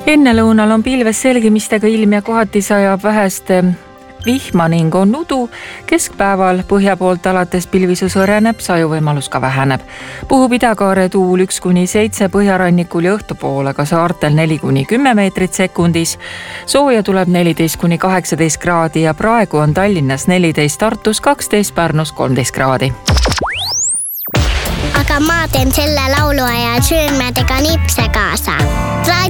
Ennelõunal on pilves selgimistega ilm ja kohati sajab vähest vihma ning on udu. Keskpäeval põhja poolt alates pilvisus õreneb, sajuvõimalus ka väheneb. Puhub idakaare tuul 1–7 põhjarannikul ja õhtupoole ka saartel 4–10 meetrit sekundis. Sooja tuleb 14–18 kraadi ja praegu on Tallinnas 14, Tartus 12, Pärnus 13 kraadi. Aga ma teen selle lauluaja süürmedega nipse kaasa.